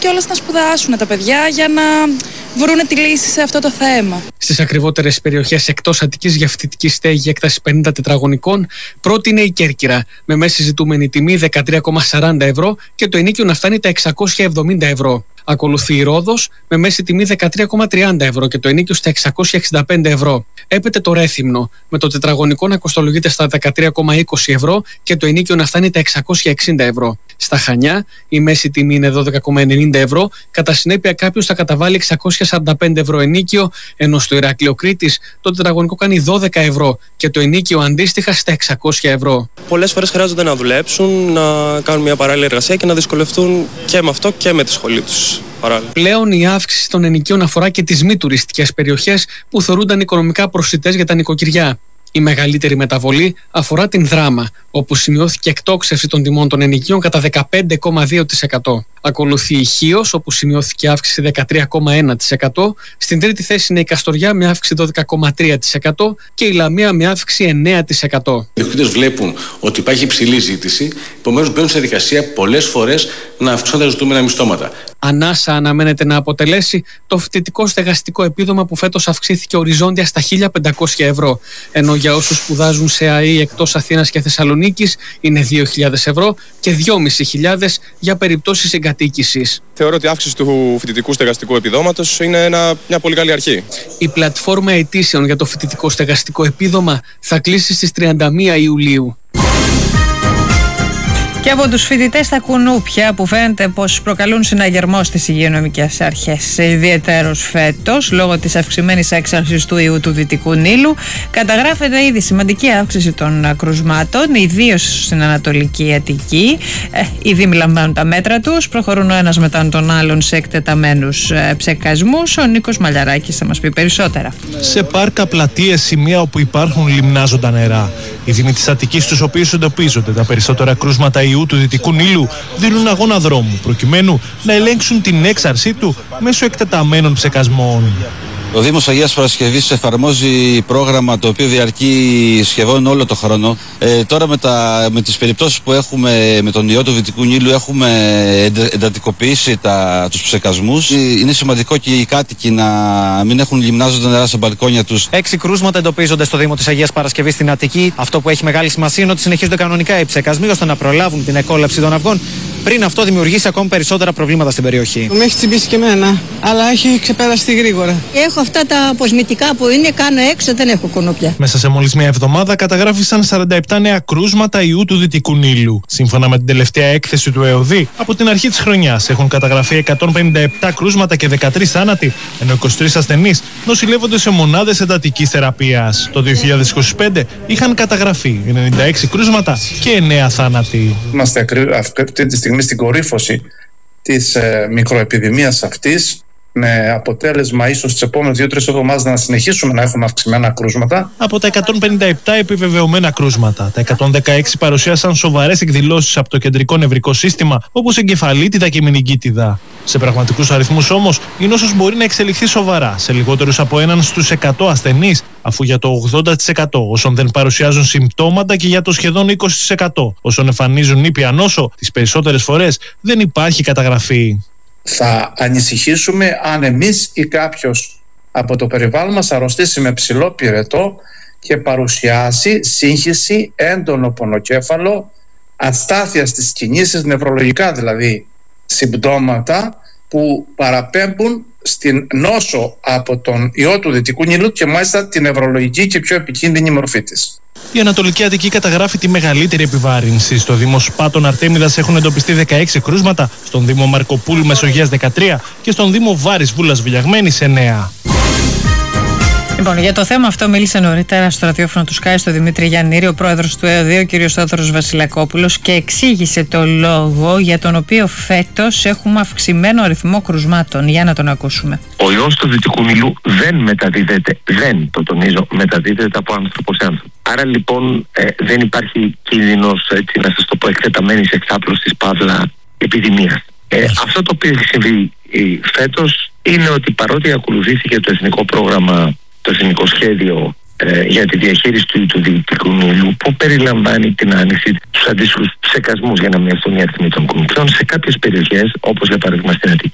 κιόλας να σπουδάσουν τα παιδιά για να βρουν τη λύση σε αυτό το θέμα. Στις ακριβότερες περιοχές εκτός Αττικής για φοιτητική στέγη έκταση 50 τετραγωνικών, πρώτη είναι η Κέρκυρα, με μέση ζητούμενη τιμή 13,40 ευρώ και το ενοίκιο να φτάνει τα 670 ευρώ. Ακολουθεί η Ρόδος με μέση τιμή 13,30 ευρώ και το ενοίκιο στα 665 ευρώ. Έπεται το Ρέθυμνο με το τετραγωνικό να κοστολογείται στα 13,20 ευρώ και το ενοίκιο να φτάνει τα 660 ευρώ. Στα Χανιά η μέση τιμή είναι 12,90 ευρώ, κατά συνέπεια κάποιος θα καταβάλει 645 ευρώ ενοίκιο, ενώ στο Ηράκλειο Κρήτης το τετραγωνικό κάνει 12 ευρώ και το ενοίκιο αντίστοιχα στα 600 ευρώ. Πολλές φορές χρειάζονται να δουλέψουν, να κάνουν μια παράλληλη εργασία και να δυσκολευτούν και με αυτό και με τη σχολή τους. Πλέον η αύξηση των ενοικίων αφορά και τις μη τουριστικές περιοχές που θεωρούνταν οικονομικά προσιτές για τα νοικοκυριά. Η μεγαλύτερη μεταβολή αφορά την Δράμα, όπου σημειώθηκε εκτόξευση των τιμών των ενοικίων κατά 15,2%. Ακολουθεί η Χίος, όπου σημειώθηκε αύξηση 13,1%. Στην τρίτη θέση είναι η Καστοριά με αύξηση 12,3% και η Λαμία με αύξηση 9%. Οι ιδιοκτήτες βλέπουν ότι υπάρχει υψηλή ζήτηση, επομένως μπαίνουν σε διαδικασία πολλές φορές να αυξήσουν τα ζητούμενα μισθώματα. Ανάσα αναμένεται να αποτελέσει το φοιτητικό στεγαστικό επίδομα που φέτος αυξήθηκε οριζόντια στα 1.500 ευρώ, ενώ για όσους σπουδάζουν σε ΑΕΗ εκτός Αθήνας και Θεσσαλονίκης είναι 2.000 ευρώ και 2.500 για περιπτώσεις εγκατοίκησης. Θεωρώ ότι η αύξηση του φοιτητικού στεγαστικού επιδόματος είναι μια πολύ καλή αρχή. Η πλατφόρμα αιτήσεων για το φοιτητικό στεγαστικό επίδομα θα κλείσει στις 31 Ιουλίου. Και από τους φοιτητές στα κουνούπια που φαίνεται πως προκαλούν συναγερμό στις υγειονομικές αρχές, ιδιαιτέρως φέτος, λόγω της αυξημένης έξαρσης του ιού του Δυτικού Νείλου, καταγράφεται ήδη σημαντική αύξηση των κρουσμάτων, ιδίως στην Ανατολική Αττική. Οι δήμοι λαμβάνουν τα μέτρα τους, προχωρούν ο ένας μετά τον άλλον σε εκτεταμένους ψεκασμούς. Ο Νίκος Μαλιαράκης θα μας πει περισσότερα. Σε πάρκα, πλατείες, σημεία όπου υπάρχουν λιμνάζοντα νερά. Οι δήμοι της Αττικής, στους οποίους εντοπίζονται τα περισσότερα κρούσματα ιού του Δυτικού Νείλου, δίνουν αγώνα δρόμου προκειμένου να ελέγξουν την έξαρσή του μέσω εκτεταμένων ψεκασμών. Ο Δήμος Αγίας Παρασκευής εφαρμόζει πρόγραμμα το οποίο διαρκεί σχεδόν όλο το χρόνο. Τώρα με τις περιπτώσεις που έχουμε με τον ιό του Δυτικού Νείλου έχουμε εντατικοποιήσει τους ψεκασμούς. Είναι σημαντικό και οι κάτοικοι να μην έχουν λιμνάζοντα νερά στα μπαλκόνια τους. 6 κρούσματα εντοπίζονται στο Δήμο της Αγίας Παρασκευής στην Αττική. Αυτό που έχει μεγάλη σημασία είναι ότι συνεχίζονται κανονικά οι ψεκασμοί ώστε να προλάβουν την εκόλαψη των αυγών πριν αυτό δημιουργήσει ακόμη περισσότερα προβλήματα στην περιοχή. Με έχει τσιμπήσει και εμένα, αλλά έχει ξεπεραστεί γρήγορα. Έχω αυτά τα αποσμητικά που είναι, κάνω έξω, δεν έχω κουνούπια. Μέσα σε μόλις μια εβδομάδα καταγράφησαν 47 νέα κρούσματα ιού του Δυτικού Νείλου. Σύμφωνα με την τελευταία έκθεση του ΕΟΔΗ, από την αρχή της χρονιάς έχουν καταγραφεί 157 κρούσματα και 13 θάνατοι, ενώ 23 ασθενείς νοσηλεύονται σε μονάδες εντατικής θεραπείας. Το 2025 είχαν καταγραφεί 96 κρούσματα και 9 θάνατοι. Είμαστε αυτή τη στιγμή στην κορύφωση της μικροεπιδημίας αυτής, με αποτέλεσμα ίσως τις επόμενες 2-3 εβδομάδες να συνεχίσουμε να έχουμε αυξημένα κρούσματα. Από τα 157 επιβεβαιωμένα κρούσματα, τα 116 παρουσίασαν σοβαρές εκδηλώσεις από το κεντρικό νευρικό σύστημα, όπως εγκεφαλίτιδα και μηνυγκίτιδα. Σε πραγματικούς αριθμούς όμως, η νόσος μπορεί να εξελιχθεί σοβαρά σε λιγότερους από 1 στους 100 ασθενείς, αφού για το 80% όσων δεν παρουσιάζουν συμπτώματα και για το σχεδόν 20% όσων εμφανίζουν ήπια νόσο, τις περισσότερες φορές δεν υπάρχει καταγραφή. Θα ανησυχήσουμε αν εμείς ή κάποιος από το περιβάλλον μας αρρωστήσει με ψηλό πυρετό και παρουσιάσει σύγχυση, έντονο πονοκέφαλο, αστάθεια στις κινήσεις, νευρολογικά δηλαδή συμπτώματα που παραπέμπουν στην νόσο από τον ιό του Δυτικού Νείλου και μάλιστα την νευρολογική και πιο επικίνδυνη μορφή της. Η Ανατολική Αττική καταγράφει τη μεγαλύτερη επιβάρυνση. Στο Δήμο Σπάτων Αρτέμιδας έχουν εντοπιστεί 16 κρούσματα, στον Δήμο Μαρκοπούλου Μεσογείας 13 και στον Δήμο Βάρης Βούλας Βιλιαγμένης 9. Λοιπόν, για το θέμα αυτό μίλησε νωρίτερα στο ραδιόφωνο του ΣΚΑΙ στο Δημήτρη Γιαννήρη, ο πρόεδρος του ΕΟΔΗ, ο κ. Θόδωρος Βασιλακόπουλος, και εξήγησε το λόγο για τον οποίο φέτος έχουμε αυξημένο αριθμό κρουσμάτων. Για να τον ακούσουμε. Ο ιός του Δυτικού Νείλου δεν μεταδίδεται, δεν το τονίζω, μεταδίδεται από άνθρωπο σε άνθρωπο. Άρα λοιπόν δεν υπάρχει κίνδυνος, έτσι να σας το πω, εκτεταμένης εξάπλωσης παύλα επιδημίας. Αυτό το οποίο έχει συμβεί φέτος είναι ότι παρότι ακολουθήθηκε το εθνικό πρόγραμμα, το εθνικό σχέδιο για τη διαχείριση του Δυτικού Νείλου, που περιλαμβάνει την άνοιξη στους αντίστοιχους ψεκασμούς για να μειωθούν οι αριθμοί των κουνουπιών, σε κάποιες περιοχές, όπως για παράδειγμα στην Αττική,